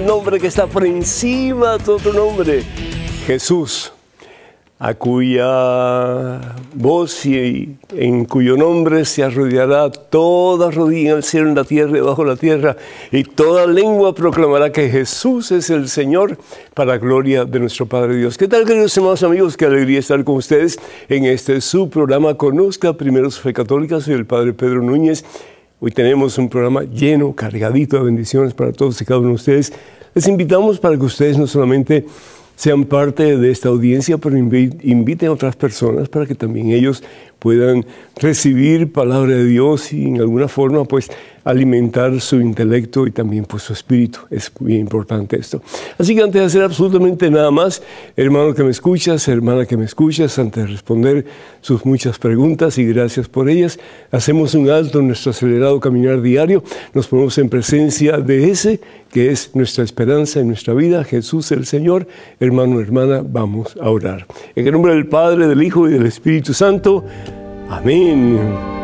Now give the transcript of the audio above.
el nombre que está por encima de todo otro nombre, Jesús, a cuya voz y en cuyo nombre se arrodillará toda rodilla en el cielo, en la tierra y debajo de la tierra, y toda lengua proclamará que Jesús es el Señor, para gloria de nuestro Padre Dios. ¿Qué tal, queridos hermanos amigos? Qué alegría estar con ustedes en este su programa Conozca Primero su Fe Católica. Soy el Padre Pedro Núñez. Hoy tenemos un programa lleno, cargadito de bendiciones para todos y cada uno de ustedes. Les invitamos para que ustedes no solamente sean parte de esta audiencia, pero inviten a otras personas para que también ellos puedan recibir palabra de Dios y en alguna forma pues alimentar su intelecto y también pues su espíritu. Es muy importante esto. Así que antes de hacer absolutamente nada más, hermano que me escuchas, hermana que me escuchas, antes de responder sus muchas preguntas y gracias por ellas, hacemos un alto en nuestro acelerado caminar diario, nos ponemos en presencia de ese que es nuestra esperanza en nuestra vida, Jesús el Señor. Hermano, hermana, vamos a orar. En el nombre del Padre, del Hijo y del Espíritu Santo. Amén.